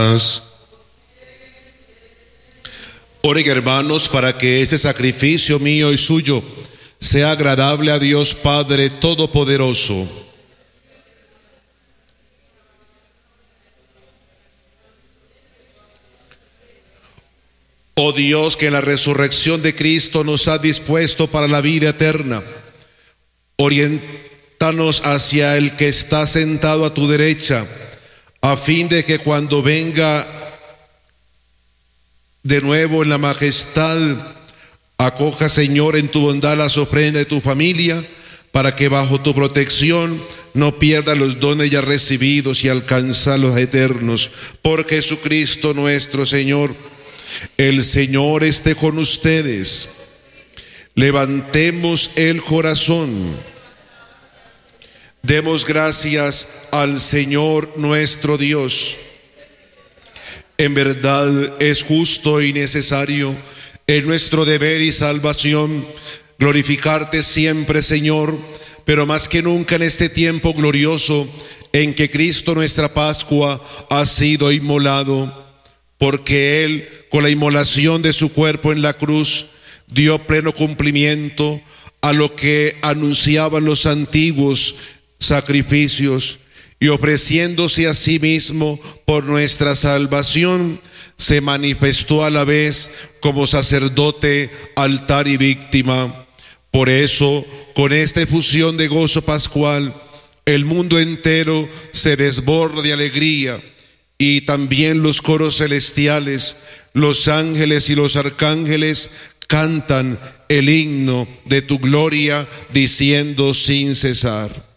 Oren, hermanos, para que ese sacrificio mío y suyo sea agradable a Dios Padre Todopoderoso. Oh Dios, que en la resurrección de Cristo nos ha dispuesto para la vida eterna, oriéntanos hacia el que está sentado a tu derecha, a fin de que cuando venga de nuevo en la majestad, acoja, Señor, en tu bondad las ofrendas de tu familia, para que bajo tu protección no pierda los dones ya recibidos y alcanza los eternos. Por Jesucristo nuestro Señor. El Señor esté con ustedes. Levantemos el corazón. Demos gracias al Señor nuestro Dios. En verdad es justo y necesario, es nuestro deber y salvación, glorificarte siempre, Señor, pero más que nunca en este tiempo glorioso en que Cristo nuestra Pascua ha sido inmolado, porque Él, con la inmolación de su cuerpo en la cruz, dio pleno cumplimiento a lo que anunciaban los antiguos sacrificios, y ofreciéndose a sí mismo por nuestra salvación, se manifestó a la vez como sacerdote, altar y víctima. Por eso, con esta efusión de gozo pascual, el mundo entero se desborda de alegría, y también los coros celestiales, los ángeles y los arcángeles cantan el himno de tu gloria, diciendo sin cesar: